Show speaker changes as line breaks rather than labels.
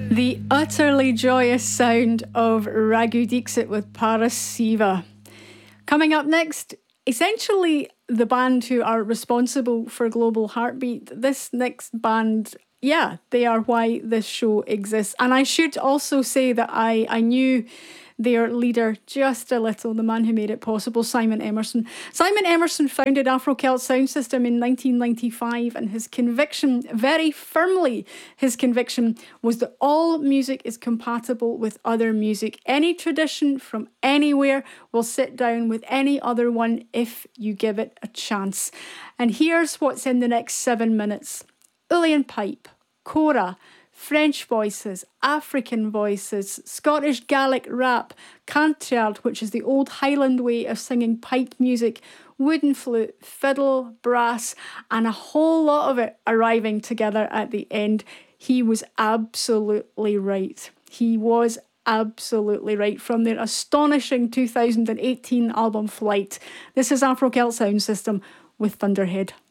The utterly joyous sound of Raghu Dixit with Parasiva. Coming up next, essentially the band who are responsible for Global Heartbeat. This next band, yeah, they are why this show exists. And I should also say that I knew their leader just a little, the man who made it possible, Simon Emerson. Simon Emerson founded Afro-Celt Sound System in 1995, and his conviction, very firmly his conviction, was that all music is compatible with other music. Any tradition from anywhere will sit down with any other one if you give it a chance. And here's what's in the next 7 minutes. Uilleann pipe, kora, French voices, African voices, Scottish Gaelic rap, cantriad, which is the old Highland way of singing pipe music, wooden flute, fiddle, brass, and a whole lot of it arriving together at the end. He was absolutely right. He was absolutely right from their astonishing 2018 album Flight. This is Afro-Celt Sound System with Thunderhead.